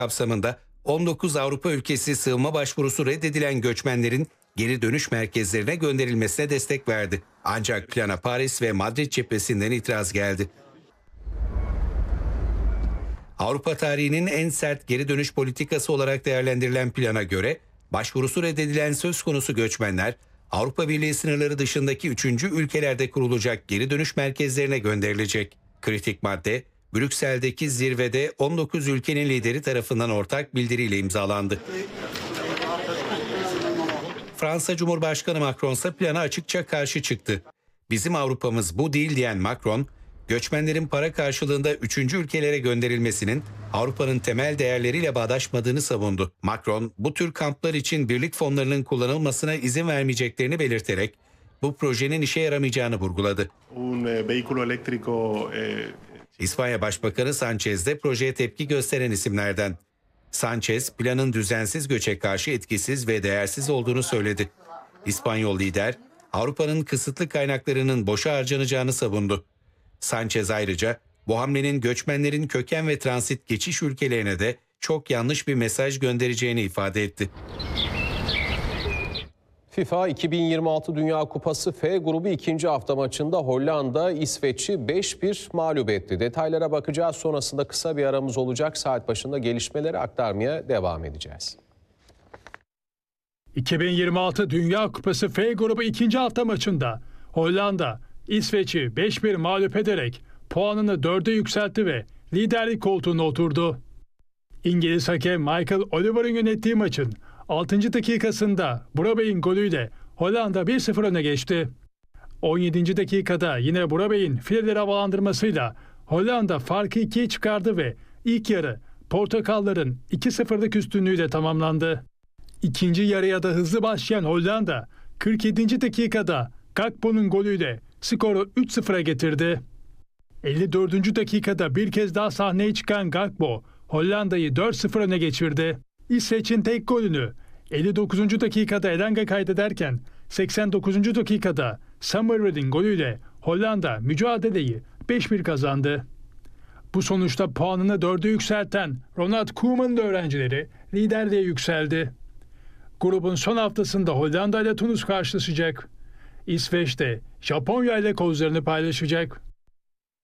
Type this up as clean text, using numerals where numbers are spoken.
kapsamında 19 Avrupa ülkesi sığınma başvurusu reddedilen göçmenlerin geri dönüş merkezlerine gönderilmesine destek verdi. Ancak plana Paris ve Madrid cephesinden itiraz geldi. Avrupa tarihinin en sert geri dönüş politikası olarak değerlendirilen plana göre başvurusu reddedilen söz konusu göçmenler Avrupa Birliği sınırları dışındaki 3. ülkelerde kurulacak geri dönüş merkezlerine gönderilecek. Kritik madde Brüksel'deki zirvede 19 ülkenin lideri tarafından ortak bildiriyle imzalandı. Fransa Cumhurbaşkanı Macron ise plana açıkça karşı çıktı. Bizim Avrupa'mız bu değil diyen Macron, göçmenlerin para karşılığında 3. ülkelere gönderilmesinin Avrupa'nın temel değerleriyle bağdaşmadığını savundu. Macron, bu tür kamplar için birlik fonlarının kullanılmasına izin vermeyeceklerini belirterek bu projenin işe yaramayacağını vurguladı. İspanya Başbakanı Sanchez de projeye tepki gösteren isimlerden. Sanchez, planın düzensiz göçe karşı etkisiz ve değersiz olduğunu söyledi. İspanyol lider, Avrupa'nın kısıtlı kaynaklarının boşa harcanacağını savundu. Sanchez ayrıca bu hamlenin göçmenlerin köken ve transit geçiş ülkelerine de çok yanlış bir mesaj göndereceğini ifade etti. FIFA 2026 Dünya Kupası F grubu ikinci hafta maçında Hollanda İsveç'i 5-1 mağlup etti. Detaylara bakacağız. Sonrasında kısa bir aramız olacak. Saat başında gelişmeleri aktarmaya devam edeceğiz. 2026 Dünya Kupası F grubu ikinci hafta maçında Hollanda İsveç'i 5-1 mağlup ederek puanını 4'e yükseltti ve liderlik koltuğuna oturdu. İngiliz hakem Michael Oliver'ın yönettiği maçın 6. dakikasında Brabey'in golüyle Hollanda 1-0 öne geçti. 17. dakikada yine Brabey'in fileleri havalandırmasıyla Hollanda farkı 2'ye çıkardı ve ilk yarı Portakalların 2-0'lık üstünlüğüyle tamamlandı. İkinci yarıya da hızlı başlayan Hollanda 47. dakikada Gakpo'nun golüyle skoru 3-0'a getirdi. 54. dakikada bir kez daha sahneye çıkan Gakpo Hollanda'yı 4-0 öne geçirdi. İsveç'in tek golünü 59. dakikada Elanga kaydederken 89. dakikada Summerwood'in golüyle Hollanda mücadeleyi 5-1 kazandı. Bu sonuçta puanını 4'e yükselten Ronald Koeman'ın öğrencileri liderliğe yükseldi. Grubun son haftasında Hollanda ile Tunus karşılaşacak. İsveç de Japonya ile kozlarını paylaşacak.